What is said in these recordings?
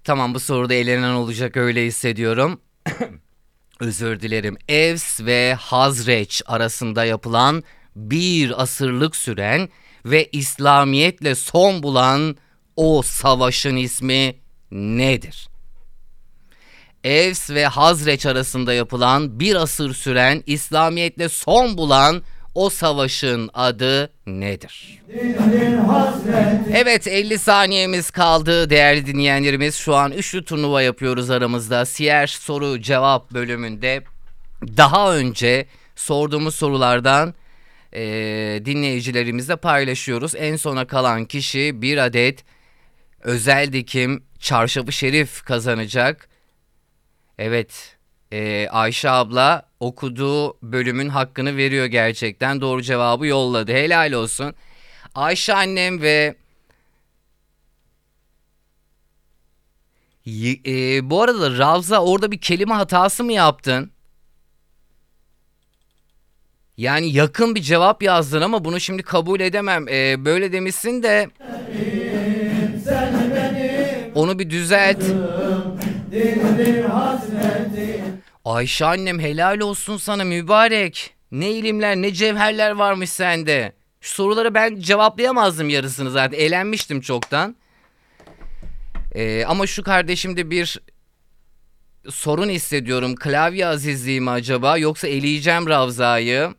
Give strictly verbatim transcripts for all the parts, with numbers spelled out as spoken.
Tamam, bu soruda elenen olacak, öyle hissediyorum. Özür dilerim. Evs ve Hazreç arasında yapılan bir asırlık süren ve İslamiyetle son bulan o savaşın ismi nedir? Evs ve Hazreç arasında yapılan bir asır süren İslamiyetle son bulan o savaşın adı nedir? Evet, elli saniyemiz kaldı değerli dinleyenlerimiz. Şu an üçlü turnuva yapıyoruz aramızda. Siyer soru cevap bölümünde daha önce sorduğumuz sorulardan e, dinleyicilerimizle paylaşıyoruz. En sona kalan kişi bir adet özel dikim çarşafı şerif kazanacak. Evet, e, Ayşe abla okuduğu bölümün hakkını veriyor gerçekten. Doğru cevabı yolladı. Helal olsun. Ayşe annem ve e, bu arada Ravza, orada bir kelime hatası mı yaptın? Yani yakın bir cevap yazdın ama bunu şimdi kabul edemem. E, böyle demişsin de onu bir düzelt. Ayşe annem, helal olsun sana mübarek. Ne ilimler, ne cevherler varmış sende. Şu soruları ben cevaplayamazdım yarısını, zaten eğlenmiştim çoktan. Ee, ama şu kardeşimde bir sorun hissediyorum. Klavye azizliği mi acaba, yoksa eleyeceğim Ravza'yı.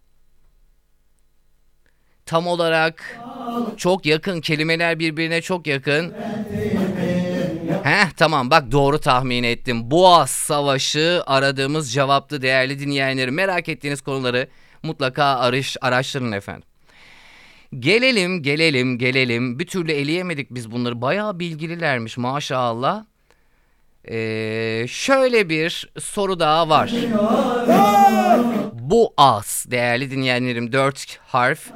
Tam olarak çok yakın kelimeler, birbirine çok yakın. Heh, tamam, bak doğru tahmin ettim. Boğaz Savaşı aradığımız cevaptı değerli dinleyenlerim. Merak ettiğiniz konuları mutlaka arış, araştırın efendim. Gelelim gelelim gelelim. Bir türlü eleyemedik biz bunları. Bayağı bilgililermiş maşallah. Ee, şöyle bir soru daha var. Bu az değerli dinleyenlerim, dört harf.